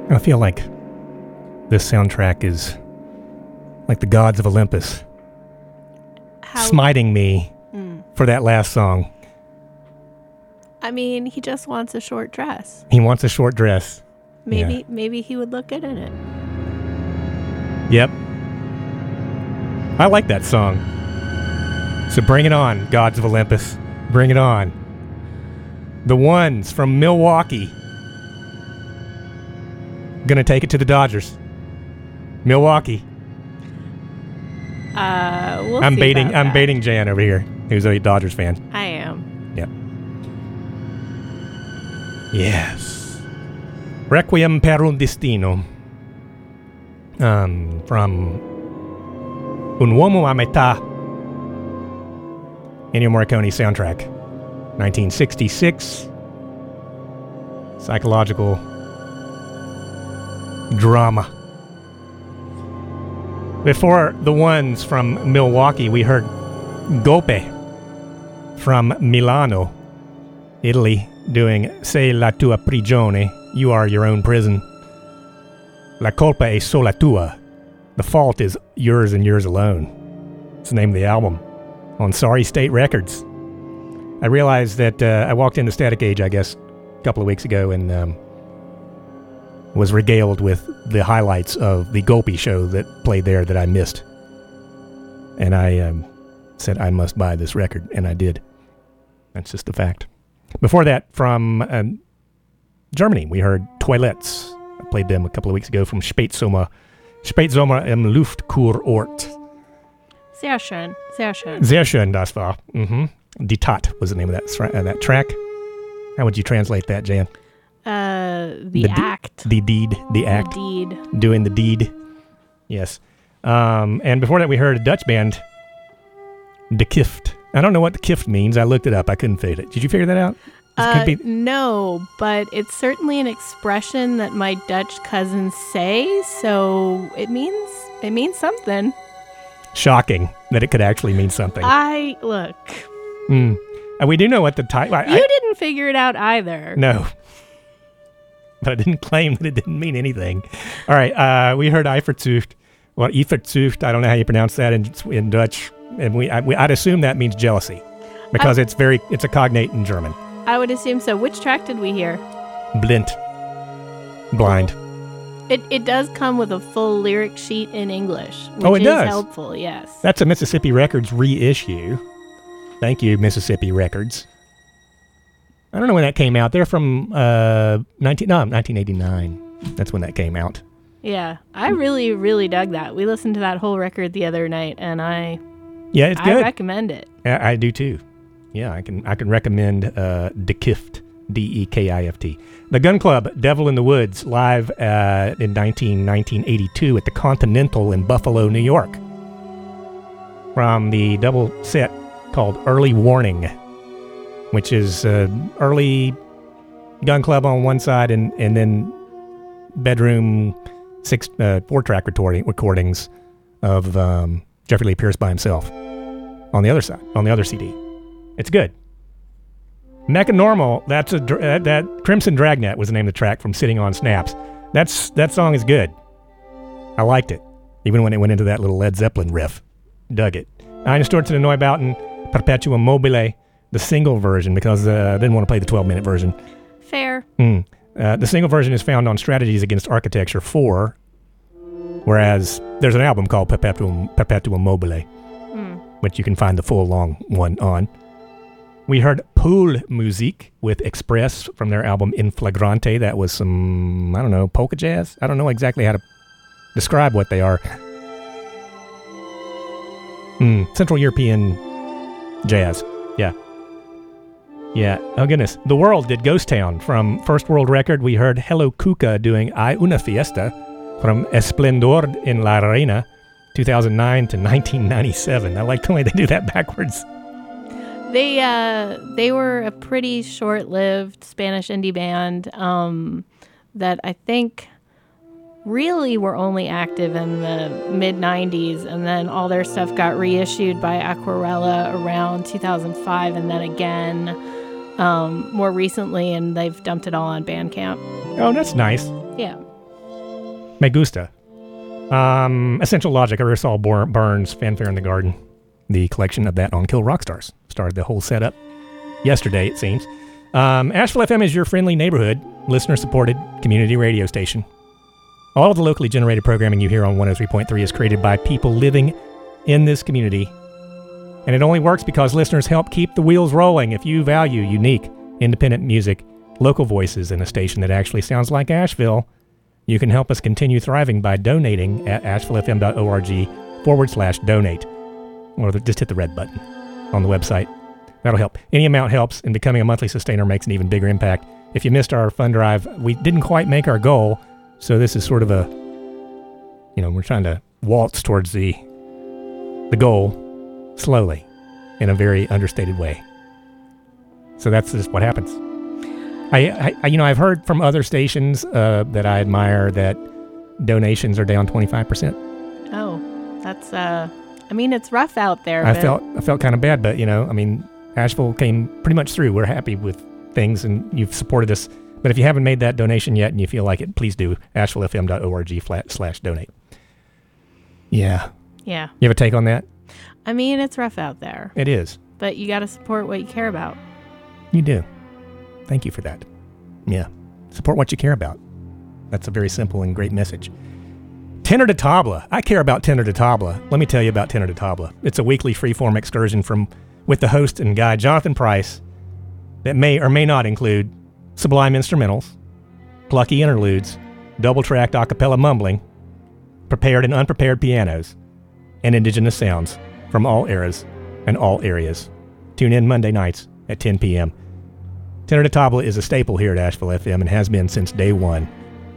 I feel like this soundtrack is like the gods of Olympus smiting me for that last song. I mean, he just wants a short dress. He wants a short dress. Maybe he would look good in it. Yep. I like that song. So bring it on, gods of Olympus. Bring it on. The Ones from Milwaukee. Gonna take it to the Dodgers. Milwaukee. I'm baiting Jan over here, who's a Dodgers fan. I am. Yep. Yes. Requiem per un destino. From Un uomo a metà. Ennio Morricone soundtrack. 1966. Psychological drama. Before the Ones from Milwaukee, we heard Gope from Milano, Italy, doing Sei la tua prigione, you are your own prison. La colpa è sola tua, the fault is yours and yours alone. It's the name of the album on Sorry State Records. I realized that I walked into Static Age, I guess, a couple of weeks ago and was regaled with the highlights of the Gopi show that played there that I missed. And I said I must buy this record, and I did. That's just a fact. Before that, from Germany, we heard Toilets. I played them a couple of weeks ago from Spätsommer im Luftkurort. Sehr schön, sehr schön. Sehr schön, das war. Die Tat was the name of that track. How would you translate that, Jan? The act. The deed. The act. The deed. Doing the deed. Yes. And before that, we heard a Dutch band, De Kift. I don't know what De Kift means. I looked it up. I couldn't figure it. Did you figure that out? No, but it's certainly an expression that my Dutch cousins say, so it means something. Shocking that it could actually mean something. Look. We do know what the title... You didn't figure it out either. No. But I didn't claim that it didn't mean anything. All right, we heard Eifersucht. Well, Eifersucht, I don't know how you pronounce that in Dutch. And I'd assume that means jealousy. Because it's a cognate in German. I would assume so. Which track did we hear? Blind. It does come with a full lyric sheet in English, which it does. Is helpful, yes. That's a Mississippi Records reissue. Thank you, Mississippi Records. I don't know when that came out. They're from 1989. That's when that came out. Yeah, I really, really dug that. We listened to that whole record the other night, and it's good. I recommend it. Yeah, I do too. Yeah, I can recommend De Kift, D-E-K-I-F-T. The Gun Club, Devil in the Woods, live in 1982 at the Continental in Buffalo, New York. From the double set called Early Warning, which is early Gun Club on one side and then bedroom 4-track recordings of Jeffrey Lee Pierce by himself on the other side, on the other CD. It's good. Mechanormal, that Crimson Dragnet was the name of the track from Sitting on Snaps. That song is good. I liked it, even when it went into that little Led Zeppelin riff. Dug it. Eine Sturz in the Neubauten, Perpetuum Mobile, the single version, because I didn't want to play the 12-minute version. Fair. The single version is found on Strategies Against Architecture 4, whereas there's an album called Perpetuum Mobile, which you can find the full long one on. We heard Pool Musik with Express from their album In Flagrante. That was some, I don't know, polka jazz? I don't know exactly how to describe what they are. Central European jazz. Yeah. Oh, goodness. The World did Ghost Town from First World Record. We heard Hello Cuca doing Hay una fiesta from Esplendor en la Arena, 2009 to 1997. I like the way they do that backwards. They were a pretty short-lived Spanish indie band that I think really were only active in the mid-90s, and then all their stuff got reissued by Aquarella around 2005, and then again more recently, and they've dumped it all on Bandcamp. Oh, that's nice. Yeah. Me gusta. Essential Logic, Aerosol Burns, Fanfare in the Garden. The collection of that on Kill Rock Stars. Started the whole setup yesterday, it seems. Asheville FM is your friendly neighborhood, listener-supported community radio station. All of the locally generated programming you hear on 103.3 is created by people living in this community. And it only works because listeners help keep the wheels rolling. If you value unique, independent music, local voices, and a station that actually sounds like Asheville, you can help us continue thriving by donating at ashevillefm.org/donate. Or just hit the red button on the website. That'll help. Any amount helps, and becoming a monthly sustainer makes an even bigger impact. If you missed our fund drive, we didn't quite make our goal, so this is sort of a, we're trying to waltz towards the goal slowly in a very understated way. So that's just what happens. I've heard from other stations that I admire that donations are down 25%. Oh, that's it's rough out there. I felt kind of bad, but Asheville came pretty much through. We're happy with things, and you've supported us. But if you haven't made that donation yet and you feel like it, please do. ashevillefm.org/donate. Yeah. Yeah. You have a take on that? It's rough out there. It is. But you got to support what you care about. You do. Thank you for that. Yeah. Support what you care about. That's a very simple and great message. Tenor de Table. I care about Tenor de Table. Let me tell you about Tenor de Table. It's a weekly freeform excursion with the host and guide, Jonathan Price, that may or may not include sublime instrumentals, plucky interludes, double-tracked a cappella mumbling, prepared and unprepared pianos, and indigenous sounds from all eras and all areas. Tune in Monday nights at 10 p.m. Tenor de Table is a staple here at Asheville FM and has been since day one.